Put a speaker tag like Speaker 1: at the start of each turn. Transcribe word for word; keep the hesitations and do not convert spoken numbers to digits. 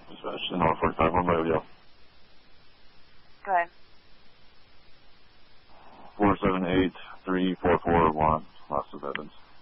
Speaker 1: Dispatch to North forty-five, one by Odeo.
Speaker 2: Go ahead.
Speaker 1: four seven eight three four four one, loss of evidence.